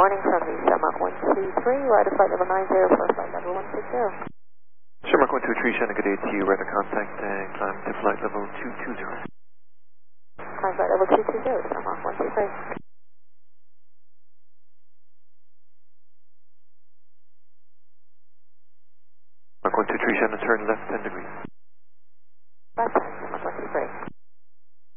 morning from the Shamrock 123, right of flight level 90 for flight level 160. Shamrock 123, Shannon, good day to you. Radar contact and climb to flight level 220. Climb flight level 220, Shamrock 123. Shamrock 123, Shannon, turn left 10 degrees.